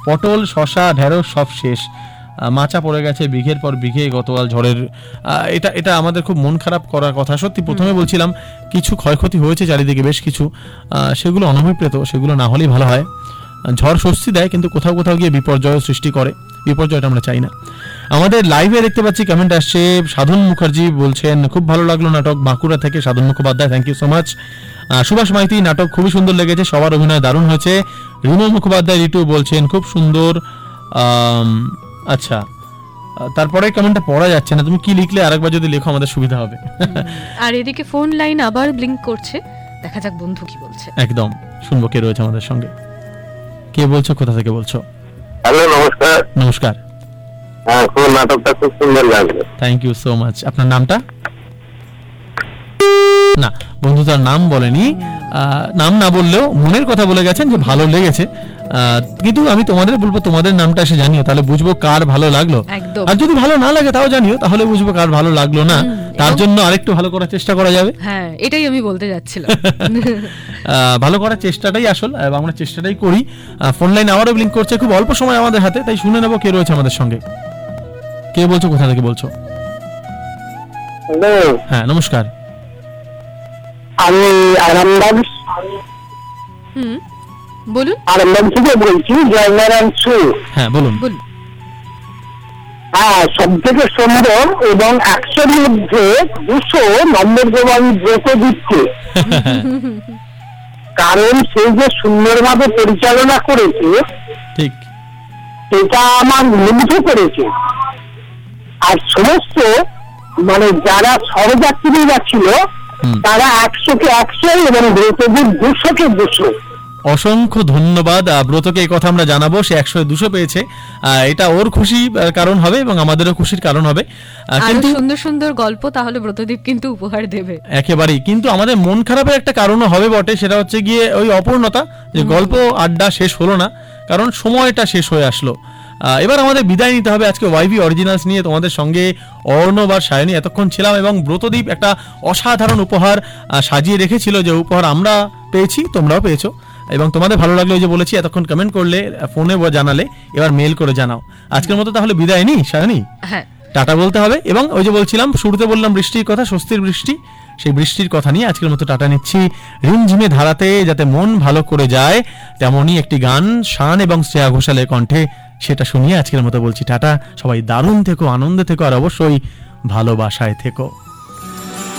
পটল, শশা, ঢেঁড়স সব শেষ, মাচা পড়ে গেছে বিঘের পর বিঘে গতকাল ঝড়ের। এটা আমাদের খুব মন খারাপ করার কথা। সত্যি প্রথমে বলছিলাম কিছু ক্ষয়ক্ষতি হয়েছে চারিদিকে বেশ কিছু, সেগুলো অনভিপ্রেত, সেগুলো না হলেই ভালো হয়। ঝড় স্বস্তি দেয় কিন্তু কোথাও কোথাও গিয়ে বিপর্যয় সৃষ্টি করে, বিপর্যয়টা আমরা চাই না। আমাদের লাইভে দেখতে পাচ্ছি কমেন্ট আসছে, সাধন মুখার্জি বলছেন খুব ভালো লাগলো নাটক, বাঁকুড়া থেকে সাধন Mukhopadhyay, thank you so much. Subhash Maiti, নাটক খুবই সুন্দর লেগেছে, সবার অভিনয় দারুণ হয়েছে। রিমু মুখোপাধ্যায় রিটু বলছেন খুব সুন্দর। আচ্ছা, তারপরে কমেন্টটা পড়া যাচ্ছে না, তুমি কি লিখলে আরেকবার যদি লেখো আমাদের সুবিধা হবে। আর এদিকে ফোন লাইন আবার ব্লিঙ্ক করছে, দেখা যাক বন্ধু কি বলছে। একদম শুনবো কে রয়েছে আমাদের সঙ্গে। কে বলছো, কোথা থেকে বলছো? হ্যালো, নমস্কার। নমস্কার। হ্যাঁ, খুব নাটকটা খুব সুন্দর লাগলো। Thank you so much. আপনার নামটা? না, বন্ধু তার নাম বলেনি, নাম না বললেও মনের কথা বলে গেছেন যে ভালো লেগেছে। কিন্তু আমি তোমাদের বলবো তোমাদের নামটা এসে জানিও, তাহলে বুঝবো কার ভালো লাগলো। আর যদি ভালো না লাগে তাও জানিও, তাহলে বুঝবো কার ভালো লাগলো না। তার জন্য আরেকটু ভালো করার চেষ্টা করা যাবে। হ্যাঁ, এটাই আমি বলতে যাচ্ছিলাম। ভালো করার চেষ্টাটাই আসল, আমরা চেষ্টাটাই করি। ফোন লাইন আবারও ব্লিঙ্ক করছে, খুব অল্প সময় আমাদের হাতে, তাই শুনে নেবো কে রয়েছে আমাদের সঙ্গে। কে বলছো, কোথা থেকে বলছো? হ্যাঁ, নমস্কার। আমি আরামবাগ, বলুন। আরামবাগ থেকে বলছি, জয়নারায়ণ সু। হ্যাঁ, বলুন। হ্যাঁ, সব থেকে সুন্দর এবং 100-র মধ্যে 200 নম্বর দেবো আমি ব্রতদীপকে। কারণ সে যে সুন্দরভাবে পরিচালনা করেছে, ঠিক, সেটা আমার মুগ্ধ করেছে। আর সমস্ত মানে যারা সহযাত্রীরা ছিল তারা 100-কে 100 এবং ব্রতদীপ 200-কে 200। অসংখ্য ধন্যবাদ ব্রতকে, এই কথা আমরা জানাবো। সে 100-200 পেয়েছে, এটা ওর খুশির কারণ হবে এবং আমাদেরও খুশির কারণ হবে। কিন্তু সুন্দর সুন্দর গল্প তাহলে ব্রতদীপ কিন্তু উপহার দেবে একেবারেই। কিন্তু আমাদের মন খারাপের একটা কারণও হবে বটে, সেটা হচ্ছে গিয়ে ওই অপূর্ণতা, যে গল্প আড্ডা শেষ হলো না, কারণ সময়টা শেষ হয়ে আসলো। এবার আমাদের বিদায় নিতে হবে। আজকে ওয়াইভি অরিজিনালস নিয়ে তোমাদের সঙ্গে অর্ণব আর সায়নী এতক্ষণ ছিলাম, এবং ব্রতদীপ একটা অসাধারণ উপহার সাজিয়ে রেখেছিল, যে উপহার আমরা পেয়েছি, তোমরাও পেয়েছো, এবং তোমাদের ভালো লাগলো। ওই যে বলেছি, এতক্ষণ কমেন্ট করলে, ফোনে জানালে, এবার মেল করে জানাও। আজকের মতো তাহলে বিদায় নিই সায়নী। হ্যাঁ, টাটা বলতে হবে। এবং ওই যে বলছিলাম, শুরুতে বললাম বৃষ্টির কথা, স্বস্তির বৃষ্টি, সেই বৃষ্টির কথা নিয়ে আজকের মতো টাটা নিচ্ছি। রিমঝিমে ধারাতে যাতে মন ভালো করে যায়, তেমনই একটি গান শান এবং শ্রেয়া ঘোষালের কণ্ঠে, সেটা শুনিয়ে আজকের মতো বলছি টাটা। সবাই দারুণ থেকো, আনন্দে থেকো, আর অবশ্যই ভালোবাসায় থেকো।